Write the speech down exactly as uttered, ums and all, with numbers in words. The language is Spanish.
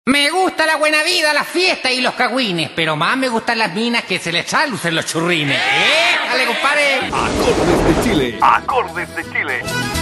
Me gusta la buena vida, la fiesta y los cagüines, pero más me gustan las minas que se les lucen los churrines. ¡Eh! ¡Dale, compadre! Acordes de Chile. Acordes de Chile.